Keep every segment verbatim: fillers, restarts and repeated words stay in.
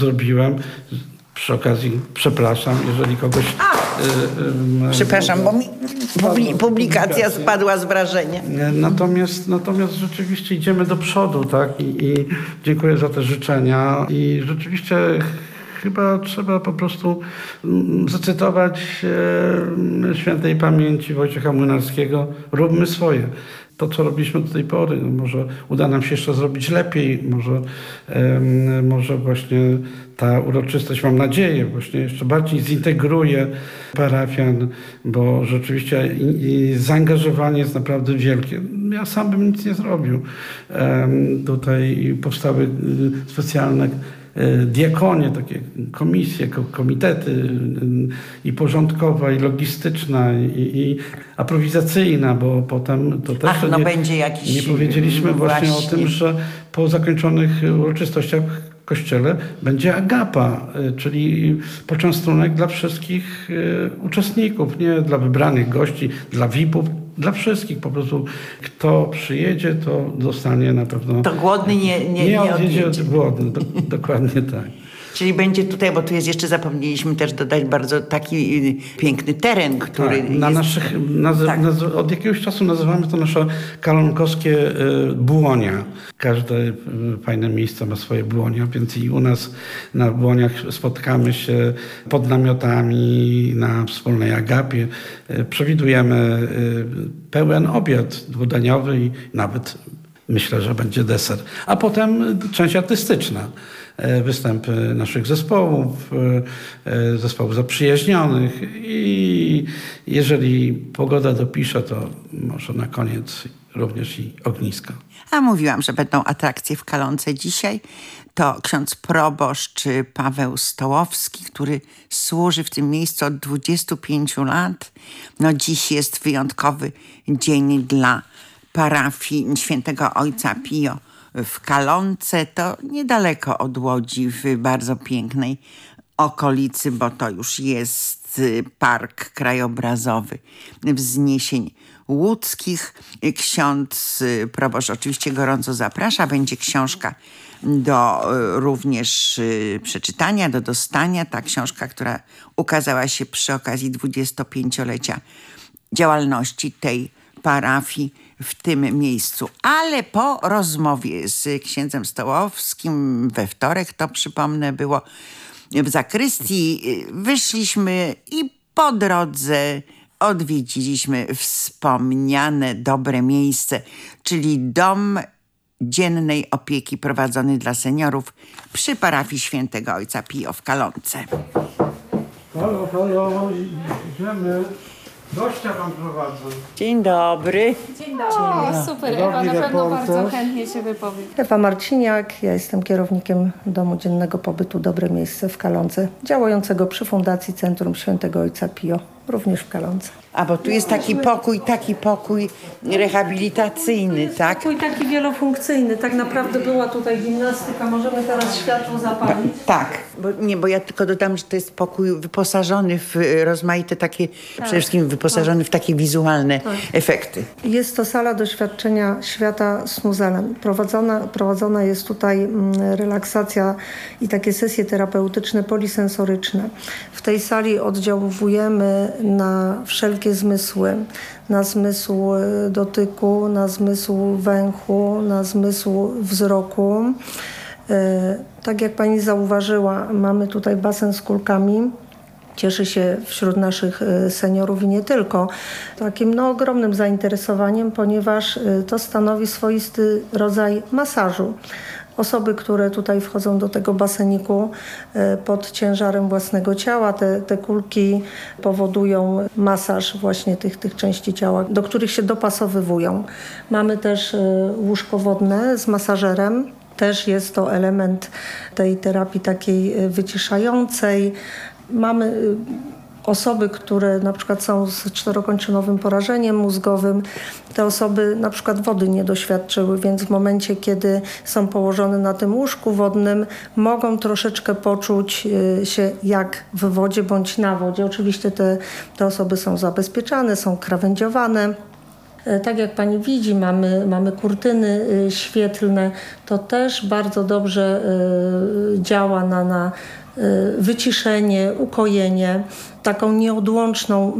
zrobiłem. Przy okazji przepraszam, jeżeli kogoś... A, y, y, przepraszam, bo mi publi- publikacja spadła z wrażenia. Natomiast, natomiast rzeczywiście idziemy do przodu, tak? I, i dziękuję za te życzenia. I rzeczywiście chyba trzeba po prostu zacytować e, świętej pamięci Wojciecha Młynarskiego. Róbmy swoje. To, co robiliśmy do tej pory, no może uda nam się jeszcze zrobić lepiej, może, e, może właśnie ta uroczystość, mam nadzieję, właśnie jeszcze bardziej zintegruje parafian, bo rzeczywiście i, i zaangażowanie jest naprawdę wielkie. Ja sam bym nic nie zrobił. E, tutaj powstały specjalne diakonie, takie komisje, komitety i porządkowa, i logistyczna, i, i aprowizacyjna, bo potem to też Ach, no nie, będzie jakiś nie powiedzieliśmy właśnie, właśnie o tym, że po zakończonych uroczystościach w kościele będzie agapa, czyli poczęstunek dla wszystkich uczestników, nie dla wybranych gości, dla V I P-ów, dla wszystkich po prostu. Kto przyjedzie, to dostanie na pewno... To głodny nie, nie, nie, nie odjedzie. odjedzie. Głodny, do, dokładnie tak. Czyli będzie tutaj, bo tu jest jeszcze, zapomnieliśmy też dodać, bardzo taki piękny teren, który tak, na jest... naszych, nazy- tak. nazy- od jakiegoś czasu nazywamy to nasze kalonkowskie y, błonia. Każde y, fajne miejsce ma swoje błonia, więc i u nas na błoniach spotkamy się pod namiotami na wspólnej agapie. Y, przewidujemy y, pełen obiad dwudaniowy i nawet myślę, że będzie deser. A potem część artystyczna. Występy naszych zespołów, zespołów zaprzyjaźnionych i jeżeli pogoda dopisze, to może na koniec również i ognisko. A mówiłam, że będą atrakcje w Kalonce dzisiaj. To ksiądz proboszcz Paweł Stołowski, który służy w tym miejscu od dwudziestu pięciu lat. No dziś jest wyjątkowy dzień dla parafii Świętego Ojca Pio w Kalonce, to niedaleko od Łodzi, w bardzo pięknej okolicy, bo to już jest park krajobrazowy wzniesień łódzkich. Ksiądz proboszcz oczywiście gorąco zaprasza. Będzie książka do również przeczytania, do dostania. Ta książka, która ukazała się przy okazji dwudziestopięciolecia działalności tej parafii w tym miejscu. Ale po rozmowie z księdzem Stołowskim we wtorek, to przypomnę, było w zakrystii, wyszliśmy i po drodze odwiedziliśmy wspomniane dobre miejsce, czyli dom dziennej opieki prowadzony dla seniorów przy parafii Świętego Ojca Pio w Kalonce. Halo, halo, idziemy. Gościa wam prowadzę. Dzień dobry. Dzień dobry. O, super. Ewa na pewno bardzo chętnie się wypowie. Ewa Marciniak, ja jestem kierownikiem Domu Dziennego Pobytu Dobre Miejsce w Kalonce, działającego przy Fundacji Centrum Świętego Ojca Pio, również w Kalonce. A bo tu jest taki pokój, taki pokój rehabilitacyjny, tak? Pokój taki wielofunkcyjny. Tak naprawdę była tutaj gimnastyka. Możemy teraz światło zapalić. Tak, bo, nie, bo ja tylko dodam, że to jest pokój wyposażony w rozmaite takie, tak. przede wszystkim wyposażony tak. w takie wizualne tak. efekty. Jest to sala doświadczenia świata z muzelem. Prowadzona, prowadzona jest tutaj relaksacja i takie sesje terapeutyczne, polisensoryczne. W tej sali oddziałujemy na wszelkie zmysły, na zmysł dotyku, na zmysł węchu, na zmysł wzroku. Tak jak pani zauważyła, mamy tutaj basen z kulkami. Cieszy się wśród naszych seniorów i nie tylko takim no, ogromnym zainteresowaniem, ponieważ to stanowi swoisty rodzaj masażu. Osoby, które tutaj wchodzą do tego baseniku pod ciężarem własnego ciała, te, te kulki powodują masaż właśnie tych, tych części ciała, do których się dopasowywują. Mamy też łóżko wodne z masażerem. Też jest to element tej terapii takiej wyciszającej. Mamy osoby, które na przykład są z czterokończynowym porażeniem mózgowym, te osoby na przykład wody nie doświadczyły, więc w momencie, kiedy są położone na tym łóżku wodnym, mogą troszeczkę poczuć się jak w wodzie bądź na wodzie. Oczywiście te, te osoby są zabezpieczane, są krawędziowane. Tak jak pani widzi, mamy, mamy kurtyny świetlne. To też bardzo dobrze działa na, na wyciszenie, ukojenie. Taką nieodłączną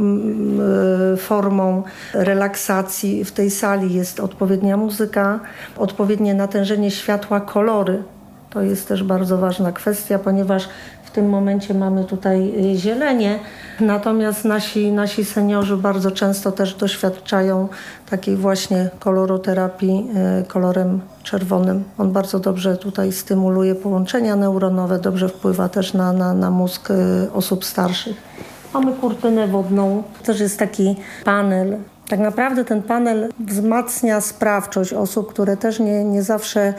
formą relaksacji w tej sali jest odpowiednia muzyka, odpowiednie natężenie światła, kolory. To jest też bardzo ważna kwestia, ponieważ w tym momencie mamy tutaj zielenie, natomiast nasi, nasi seniorzy bardzo często też doświadczają takiej właśnie koloroterapii kolorem czerwonym. On bardzo dobrze tutaj stymuluje połączenia neuronowe, dobrze wpływa też na, na, na mózg osób starszych. Mamy kurtynę wodną, też jest taki panel. Tak naprawdę ten panel wzmacnia sprawczość osób, które też nie, nie zawsze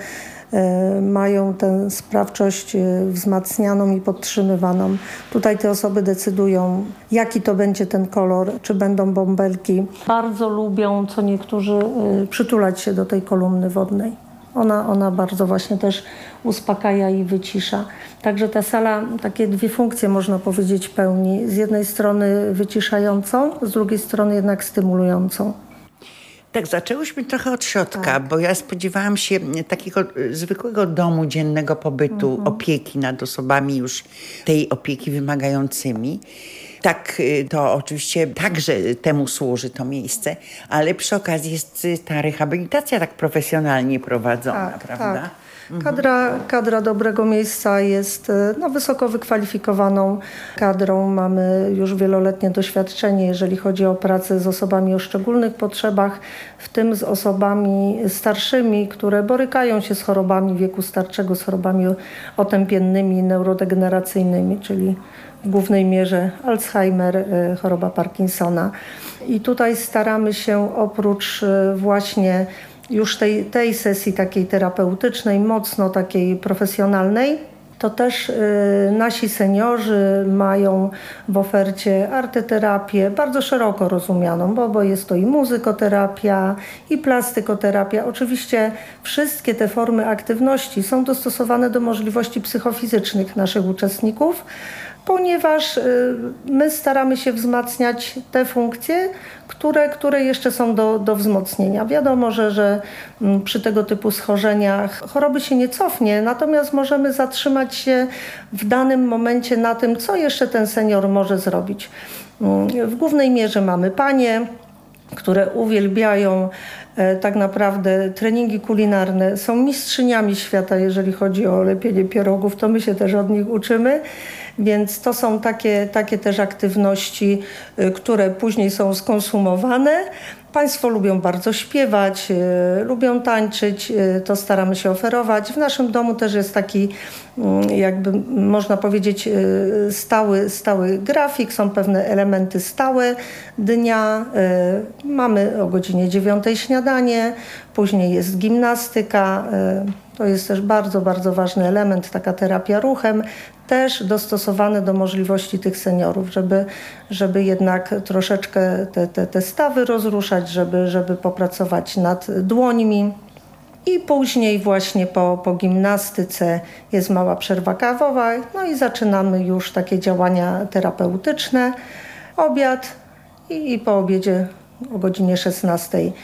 mają tę sprawczość wzmacnianą i podtrzymywaną. Tutaj te osoby decydują, jaki to będzie ten kolor, czy będą bąbelki. Bardzo lubią, co niektórzy, przytulać się do tej kolumny wodnej. Ona, ona bardzo właśnie też uspokaja i wycisza. Także ta sala takie dwie funkcje, można powiedzieć, pełni. Z jednej strony wyciszającą, z drugiej strony jednak stymulującą. Tak, zaczęłyśmy trochę od środka, tak. bo ja spodziewałam się takiego zwykłego domu dziennego pobytu, mhm. opieki nad osobami już tej opieki wymagającymi. Tak, to oczywiście także temu służy to miejsce, ale przy okazji jest ta rehabilitacja tak profesjonalnie prowadzona, tak, prawda? Tak. Kadra, kadra dobrego miejsca jest no, wysoko wykwalifikowaną kadrą. Mamy już wieloletnie doświadczenie, jeżeli chodzi o pracę z osobami o szczególnych potrzebach, w tym z osobami starszymi, które borykają się z chorobami wieku starczego, z chorobami otępiennymi, neurodegeneracyjnymi, czyli w głównej mierze Alzheimer, choroba Parkinsona. I tutaj staramy się oprócz właśnie już tej, tej sesji takiej terapeutycznej, mocno takiej profesjonalnej, to też y, nasi seniorzy mają w ofercie arteterapię bardzo szeroko rozumianą, bo, bo jest to i muzykoterapia, i plastykoterapia. Oczywiście wszystkie te formy aktywności są dostosowane do możliwości psychofizycznych naszych uczestników, ponieważ y, my staramy się wzmacniać te funkcje, które, które jeszcze są do, do wzmocnienia. Wiadomo, że, że m, przy tego typu schorzeniach choroby się nie cofnie, natomiast możemy zatrzymać się w danym momencie na tym, co jeszcze ten senior może zrobić. W głównej mierze mamy panie, które uwielbiają e, tak naprawdę treningi kulinarne, są mistrzyniami świata, jeżeli chodzi o lepienie pierogów, to my się też od nich uczymy. Więc to są takie, takie też aktywności, y, które później są skonsumowane. Państwo lubią bardzo śpiewać, y, lubią tańczyć, y, to staramy się oferować. W naszym domu też jest taki, y, jakby można powiedzieć, y, stały, stały grafik, są pewne elementy stałe dnia. Y, mamy o godzinie dziewiątej śniadanie, później jest gimnastyka. Y, to jest też bardzo, bardzo ważny element, taka terapia ruchem, też dostosowane do możliwości tych seniorów, żeby, żeby jednak troszeczkę te, te, te stawy rozruszać, żeby, żeby popracować nad dłońmi. I później właśnie po, po gimnastyce jest mała przerwa kawowa, no i zaczynamy już takie działania terapeutyczne, obiad i, i po obiedzie o godzinie szesnastej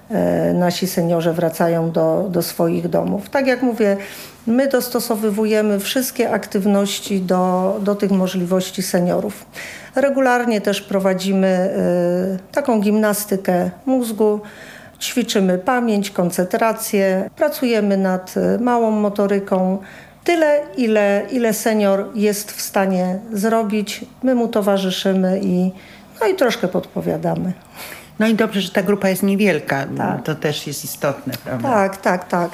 nasi seniorzy wracają do, do swoich domów. Tak jak mówię, my dostosowujemy wszystkie aktywności do, do tych możliwości seniorów. Regularnie też prowadzimy y, taką gimnastykę mózgu, ćwiczymy pamięć, koncentrację, pracujemy nad małą motoryką. Tyle, ile, ile senior jest w stanie zrobić, my mu towarzyszymy i, no i troszkę podpowiadamy. No i dobrze, że ta grupa jest niewielka. Tak. To też jest istotne, prawda? Tak, tak, tak.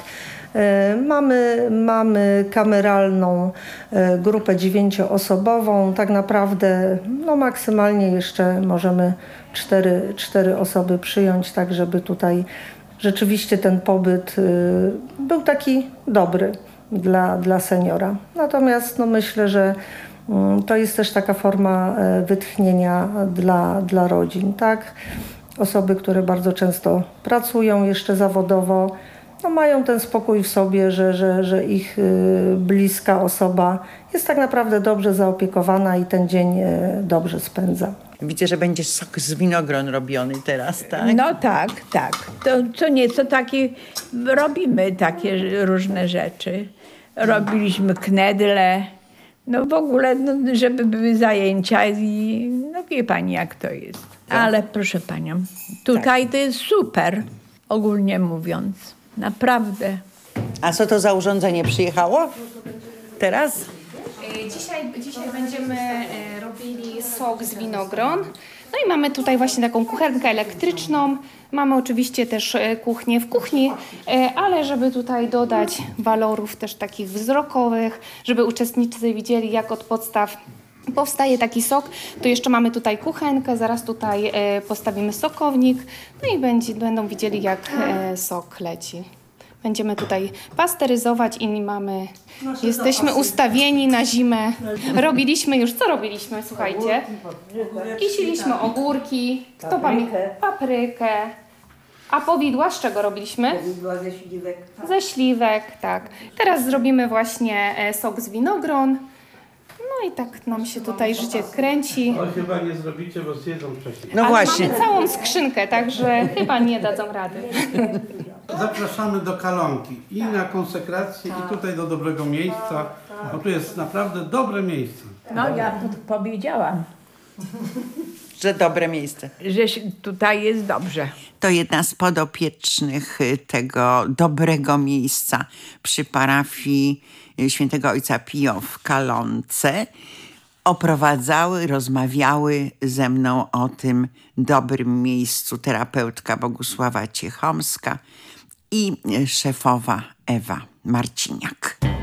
E, mamy, mamy kameralną e, grupę dziewięcioosobową. Tak naprawdę no maksymalnie jeszcze możemy cztery, cztery osoby przyjąć, tak żeby tutaj rzeczywiście ten pobyt e, był taki dobry dla, dla seniora. Natomiast no myślę, że mm, to jest też taka forma e, wytchnienia dla, dla rodzin, tak? Osoby, które bardzo często pracują jeszcze zawodowo, no mają ten spokój w sobie, że, że, że ich y, bliska osoba jest tak naprawdę dobrze zaopiekowana i ten dzień y, dobrze spędza. Widzę, że będzie sok z winogron robiony teraz, tak? No tak, tak. To co nieco takie robimy takie różne rzeczy. Robiliśmy knedle. No w ogóle, no, żeby były zajęcia i no wie pani jak to jest. Ale proszę panią, tutaj to jest super, ogólnie mówiąc. Naprawdę. A co to za urządzenie przyjechało teraz? Dzisiaj, dzisiaj będziemy e, robili sok z winogron. No i mamy tutaj właśnie taką kuchenkę elektryczną. Mamy oczywiście też e, kuchnię w kuchni, e, ale żeby tutaj dodać walorów też takich wzrokowych, żeby uczestnicy widzieli, jak od podstaw powstaje taki sok, to jeszcze mamy tutaj kuchenkę, zaraz tutaj e, postawimy sokownik, no i będzie, będą widzieli, jak e, sok leci. Będziemy tutaj pasteryzować i mamy, jesteśmy ustawieni na zimę. Robiliśmy już, co robiliśmy, słuchajcie? Kisiliśmy ogórki, kto pamięta? Paprykę. A powidła z czego robiliśmy? Powidła ze śliwek. Ze śliwek, tak. Teraz zrobimy właśnie e, sok z winogron. No i tak nam się tutaj życie kręci. Ale chyba nie zrobicie, bo zjedzą wcześniej. No Ale właśnie. mamy całą skrzynkę, także chyba nie dadzą rady. Zapraszamy do Kalonki i na konsekrację i tutaj do dobrego miejsca, bo tu jest naprawdę dobre miejsce. No ja tu powiedziałam, Że dobre miejsce. że się- tutaj jest dobrze. To jedna z podopiecznych y, tego dobrego miejsca przy parafii y, Świętego Ojca Pio w Kalonce. Oprowadzały, rozmawiały ze mną o tym dobrym miejscu terapeutka Bogusława Ciechomska i y, szefowa Ewa Marciniak.